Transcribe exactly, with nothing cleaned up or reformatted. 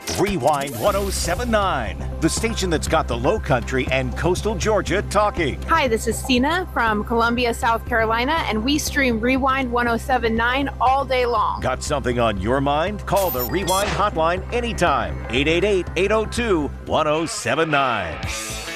Rewind one oh seven point nine, the station that's got the Low Country and coastal Georgia talking. Hi, this is Sina from Columbia, South Carolina, and we stream Rewind one oh seven point nine all day long. Got something on your mind? Call the Rewind hotline anytime. eight eight eight, eight oh two, one oh seven nine.